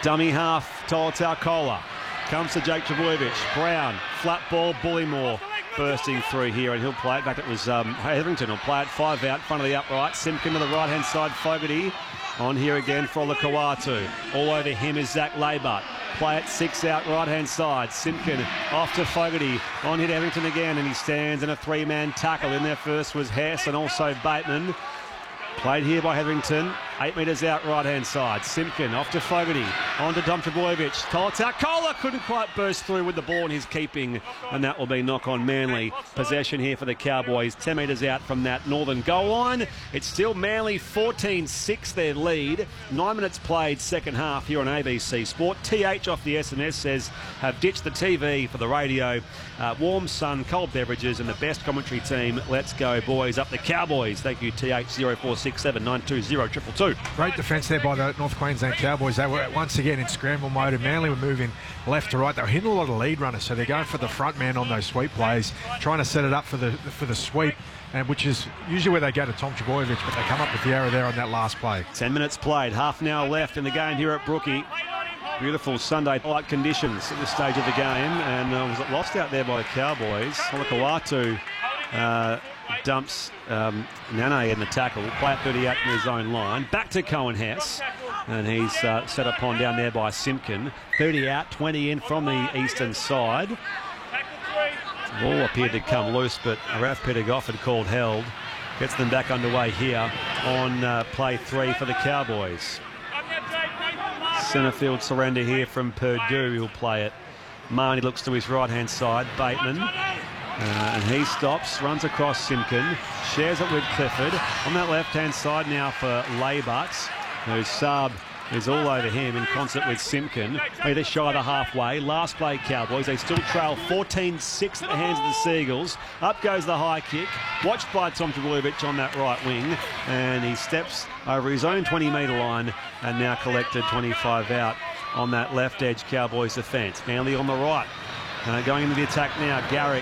Dummy half, Tolotau-Kola. Comes to Jake Trbojevic. Brown, flat ball, Bullymore bursting through here, and he'll play it. In fact, it was Hetherington will play it 5 out, front of the upright. Simpkin to the right-hand side, Fogarty. On here again for Olakau'atu. All over him is Zach Laybutt. Play it 6 out, right-hand side. Simpkin off to Fogarty. On hit Hetherington again, and he stands in a 3-man tackle. In there first was Hess and also Bateman. Played here by Hetherington. 8 metres out, right-hand side. Simpkin off to Fogarty. On to Dom Trbojevic. Tolotau-Kola couldn't quite burst through with the ball in his keeping, and that will be knock on Manly. Possession here for the Cowboys. 10 metres out from that northern goal line. It's still Manly 14-6 their lead. 9 minutes played second half here on ABC Sport. TH off the SMS says, have ditched the TV for the radio. Warm sun, cold beverages, and the best commentary team. Let's go, boys. Up the Cowboys. Thank you, TH 0467 920 222. Great defence there by the North Queensland Cowboys. They were once again in scramble mode, and Manly were moving left to right. They were hitting a lot of lead runners, so they're going for the front man on those sweep plays, trying to set it up for the sweep, and which is usually where they go to Tom Trbojevic, but they come up with the error there on that last play. 10 minutes played, half an hour left in the game here at Brookie. Beautiful Sunday-like conditions at this stage of the game, and was it lost out there by the Cowboys? Olakau'atu dumps Nane in the tackle. Play at 38 in his own line. Back to Coen Hess, and he's set upon down there by Simpkin. 30 out, 20 in from the eastern side. Ball appeared to come loose, but Ralph Peter-Goff had called held. Gets them back underway here on play 3 for the Cowboys. Centre field surrender here from Purdue. He'll play it. Marnie looks to his right-hand side. Bateman. And he stops, runs across Simpkin, shares it with Clifford. On that left-hand side now for Laybutt, whose sub is all over him in concert with Simpkin. Either shy of the halfway. Last play Cowboys. They still trail 14-6 at the hands of the Seagulls. Up goes the high kick. Watched by Tom Trbojevic on that right wing. And he steps over his own 20-metre line and now collected 25 out on that left edge Cowboys defence. Manly on the right. Going into the attack now, Garrick.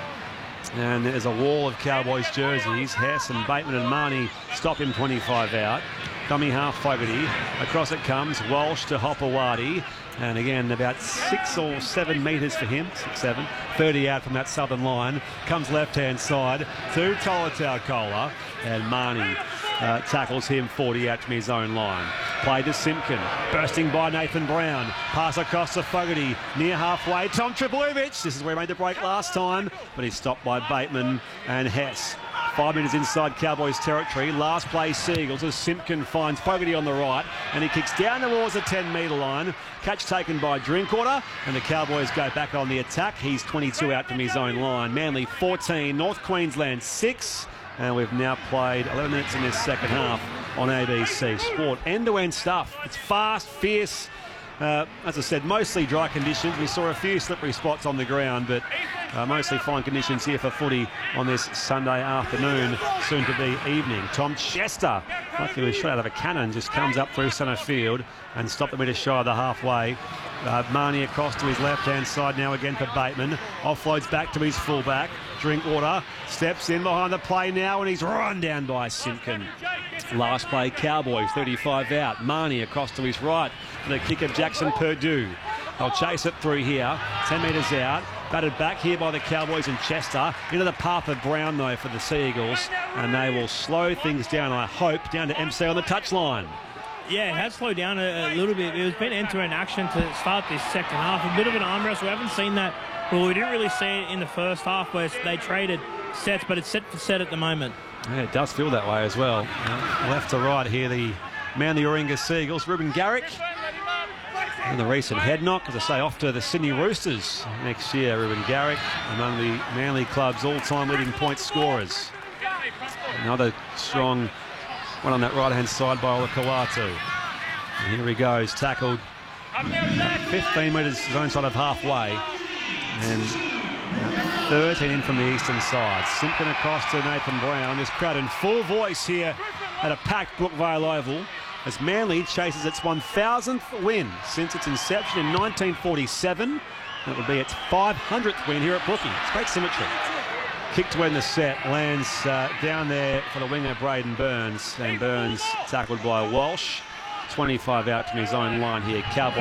And there's a wall of Cowboys jerseys. Hess and Bateman and Marnie stop him 25 out. Dummy half Fogarty. Across it comes. Walsh to Hopewadi. And again, about 6 or 7 metres for him. 6, 7. 30 out from that southern line. Comes left-hand side to Tolotau-Kola. And Marnie tackles him 40 out from his own line. Play to Simpkin. Bursting by Nathan Brown. Pass across to Fogarty. Near halfway. Tom Trbojevic. This is where he made the break last time, but he's stopped by Bateman and Hess. 5 metres inside Cowboys territory. Last play Seagulls as Simpkin finds Fogarty on the right, and he kicks down towards the 10-metre line. Catch taken by Drinkwater, and the Cowboys go back on the attack. He's 22 out from his own line. Manly 14, North Queensland 6. And we've now played 11 minutes in this second half on ABC Sport. End-to-end stuff. It's fast, fierce. As I said, mostly dry conditions. We saw a few slippery spots on the ground, but mostly fine conditions here for footy on this Sunday afternoon, soon to be evening. Tom Chester, like he was shot out of a cannon, just comes up through centre field and stopped a metre shy of the halfway. Marnie across to his left-hand side now again for Bateman. Offloads back to his fullback. Drinkwater steps in behind the play now, and he's run down by Simpkin. Last play Cowboys, 35 out. Marnie across to his right for the kick of Jackson Purdue. They'll chase it through here, 10 metres out. Batted back here by the Cowboys and Chester. Into the path of Brown, though, for the Seagulls. And they will slow things down, I hope, down to MC on the touchline. Yeah, it has slowed down a little bit. It's been end-to-end action to start this second half. A bit of an arm wrestle. We haven't seen that. Well, we didn't really see it in the first half where they traded sets, but it's set for set at the moment. Yeah, it does feel that way as well. Left to right here, the Manly Warringah Seagulls. Ruben Garrick. And the recent head knock, as I say, off to the Sydney Roosters next year. Ruben Garrick, among the Manly club's all-time leading point scorers. Another strong one on that right-hand side by Olakau'atu. And here he goes, tackled 15 metres his own side of halfway. And 13 in from the eastern side. Simpkin across to Nathan Brown. This crowd in full voice here at a packed Brookvale Oval as Manly chases its 1,000th win since its inception in 1947. That would be its 500th win here at Brookie. It's great symmetry. Kick to end the set, lands down there for the winger Braden Burns, and Burns tackled by Walsh. 25 out from his own line here. Cowboys